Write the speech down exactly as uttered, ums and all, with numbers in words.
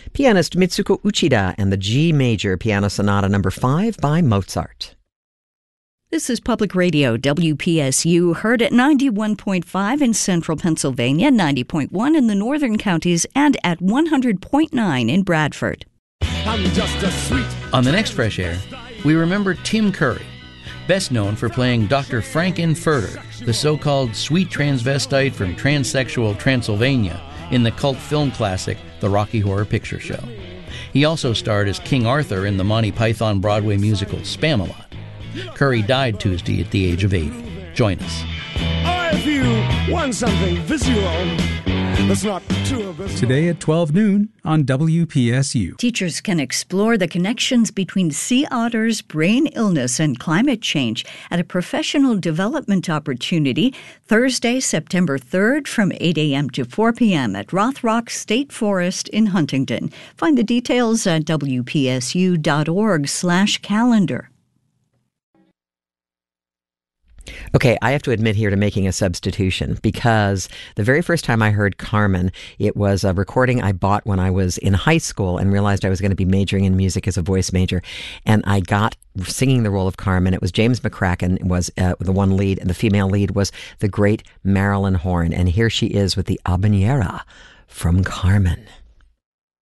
pianist Mitsuko Uchida and the G Major Piano Sonata number five by Mozart. This is Public Radio, W P S U, heard at ninety-one point five in central Pennsylvania, ninety point one in the northern counties, and at one hundred point nine in Bradford. I'm just a sweet... On the next Fresh Air, we remember Tim Curry, best known for playing Doctor Frank-N-Furter, the so-called sweet transvestite from transsexual Transylvania, in the cult film classic The Rocky Horror Picture Show. He also starred as King Arthur in the Monty Python Broadway musical Spamalot. Curry died Tuesday at the age of eighty. Join us. Or if you want something visual that's not too abysmal. Today at twelve noon on W P S U. Teachers can explore the connections between sea otters, brain illness, and climate change at a professional development opportunity Thursday, September third from eight a.m. to four p.m. at Rothrock State Forest in Huntington. Find the details at W P S U dot org slash calendar. Okay, I have to admit here to making a substitution, because the very first time I heard Carmen, it was a recording I bought when I was in high school and realized I was going to be majoring in music as a voice major. And I got singing the role of Carmen. It was James McCracken was uh, the one lead, and the female lead was the great Marilyn Horne. And here she is with the habanera from Carmen.